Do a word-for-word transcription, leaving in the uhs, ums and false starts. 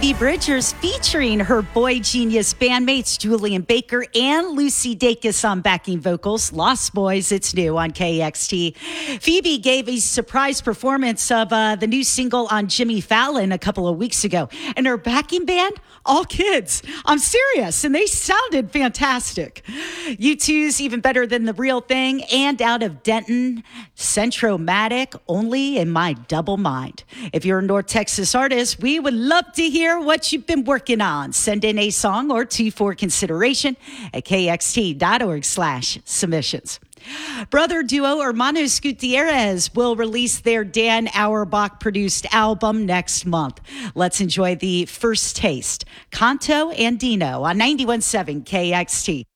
Phoebe Bridgers featuring her Boy Genius bandmates Julian Baker and Lucy Dacus on backing vocals. Lost Boys, it's new on K X T. Phoebe gave a surprise performance of uh, the new single on Jimmy Fallon a couple of weeks ago. And her backing band, all kids. I'm serious. And they sounded fantastic. U two's Even Better Than the Real Thing, and out of Denton, Centromatic, Only in My Double Mind. If you're a North Texas artist, we would love to hear what you've been working on. Send in a song or two for consideration at kxt.org slash submissions. Brother duo Hermanos Gutierrez will release their Dan Auerbach-produced album next month. Let's enjoy the first taste. Canto and Dino on ninety-one point seven K X T.